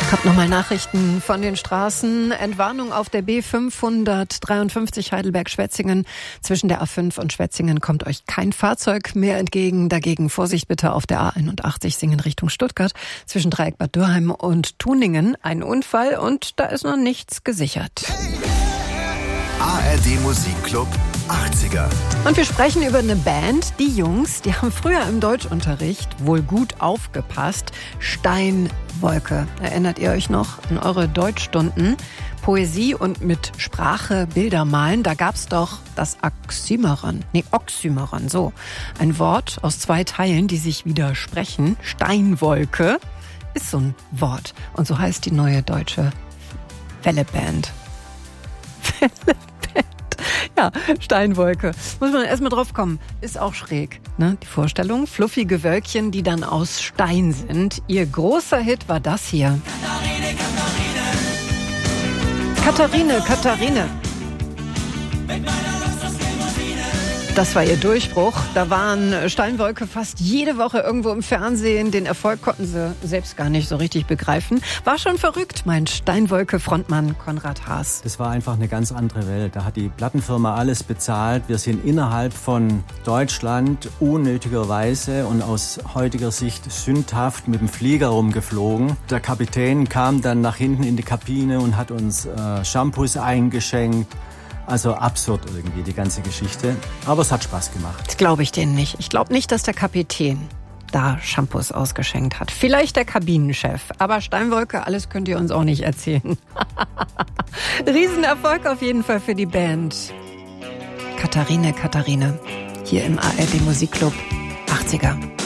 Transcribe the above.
Hab nochmal Nachrichten von den Straßen. Entwarnung auf der B553 Heidelberg-Schwetzingen. Zwischen der A5 und Schwetzingen kommt euch kein Fahrzeug mehr entgegen. Dagegen Vorsicht bitte auf der A81 Singen Richtung Stuttgart. Zwischen Dreieck Bad Dürheim und Tuningen ein Unfall und da ist noch nichts gesichert. ARD Musikclub 80er. Und wir sprechen über eine Band. Die Jungs, die haben früher im Deutschunterricht wohl gut aufgepasst. Steinwolke. Erinnert ihr euch noch an eure Deutschstunden? Poesie und mit Sprache Bilder malen. Da gab's doch das Oxymoron. So, ein Wort aus zwei Teilen, die sich widersprechen. Steinwolke ist so ein Wort. Und so heißt die neue deutsche Welleband. Ja, Steinwolke. Muss man erstmal drauf kommen. Ist auch schräg, ne? Die Vorstellung. Fluffige Wölkchen, die dann aus Stein sind. Ihr großer Hit war das hier. Katharine. Das war ihr Durchbruch. Da waren Steinwolke fast jede Woche irgendwo im Fernsehen. Den Erfolg konnten sie selbst gar nicht so richtig begreifen. War schon verrückt, meint Steinwolke-Frontmann Konrad Haas. Das war einfach eine ganz andere Welt. Da hat die Plattenfirma alles bezahlt. Wir sind innerhalb von Deutschland unnötigerweise und aus heutiger Sicht sündhaft mit dem Flieger rumgeflogen. Der Kapitän kam dann nach hinten in die Kabine und hat uns Shampoos eingeschenkt. Also absurd irgendwie, die ganze Geschichte. Aber es hat Spaß gemacht. Das glaube ich denen nicht. Ich glaube nicht, dass der Kapitän da Shampoos ausgeschenkt hat. Vielleicht der Kabinenchef. Aber Steinwolke, alles könnt ihr uns auch nicht erzählen. Riesenerfolg auf jeden Fall für die Band. Katharine. Hier im ARD Musikclub 80er.